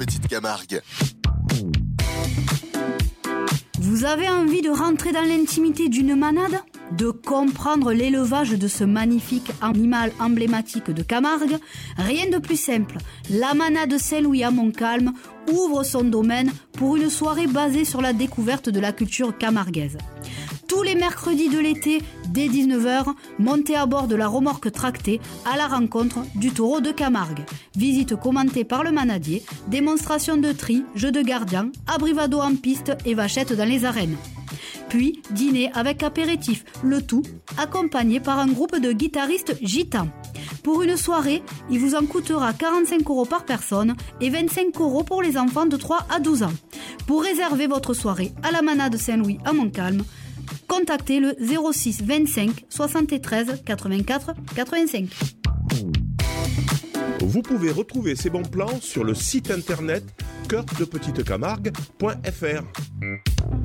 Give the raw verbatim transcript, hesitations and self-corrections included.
Petite Camargue. Vous avez envie de rentrer dans l'intimité d'une manade ? De comprendre l'élevage de ce magnifique animal emblématique de Camargue ? Rien de plus simple. La manade Saint-Louis à Montcalm ouvre son domaine pour une soirée basée sur la découverte de la culture camarguaise. Tous les mercredis de l'été, dès dix-neuf heures, montez à bord de la remorque tractée à la rencontre du taureau de Camargue. Visite commentée par le manadier, démonstration de tri, jeux de gardien, abrivado en piste et vachette dans les arènes. Puis, dîner avec apéritif, le tout accompagné par un groupe de guitaristes gitans. Pour une soirée, il vous en coûtera quarante-cinq euros par personne et vingt-cinq euros pour les enfants de trois à douze ans. Pour réserver votre soirée à la manade Saint-Louis à Montcalm, contactez le zéro six vingt-cinq soixante-treize quatre-vingt-quatre quatre-vingt-cinq. Vous pouvez retrouver ces bons plans sur le site internet cœur de petite camargue point f r.